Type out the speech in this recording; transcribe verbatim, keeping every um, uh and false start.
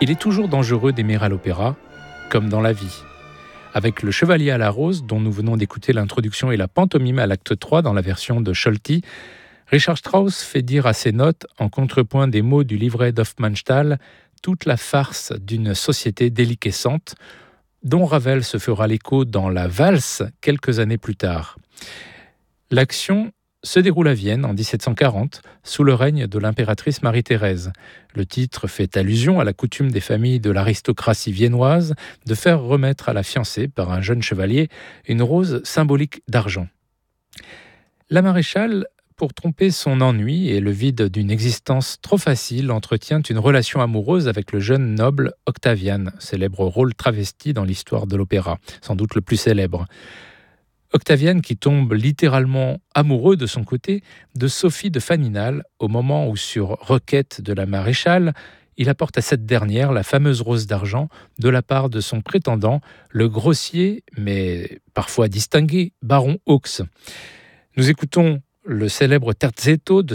Il est toujours dangereux d'aimer à l'opéra, comme dans la vie. Avec Le Chevalier à la Rose, dont nous venons d'écouter l'introduction et la pantomime à l'acte trois dans la version de Scholti, Richard Strauss fait dire à ses notes, en contrepoint des mots du livret d'Hofmannsthal, toute la farce d'une société déliquescente, dont Ravel se fera l'écho dans La Valse quelques années plus tard. L'action se déroule à Vienne en dix-sept cent quarante, sous le règne de l'impératrice Marie-Thérèse. Le titre fait allusion à la coutume des familles de l'aristocratie viennoise de faire remettre à la fiancée, par un jeune chevalier, une rose symbolique d'argent. La maréchale, pour tromper son ennui et le vide d'une existence trop facile, entretient une relation amoureuse avec le jeune noble Octavian, célèbre rôle travesti dans l'histoire de l'opéra, sans doute le plus célèbre. Octavian qui tombe littéralement amoureux de son côté de Sophie de Faninal au moment où, sur requête de la maréchale, il apporte à cette dernière la fameuse rose d'argent de la part de son prétendant, le grossier, mais parfois distingué, baron Haux. Nous écoutons le célèbre terzetto de